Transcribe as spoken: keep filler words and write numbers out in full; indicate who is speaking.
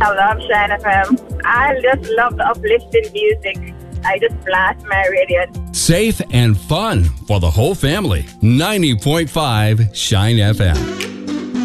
Speaker 1: I love Shine F M. I just love the uplifting music. I just blast my radio.
Speaker 2: Safe and fun for the whole family. ninety point five Shine F M.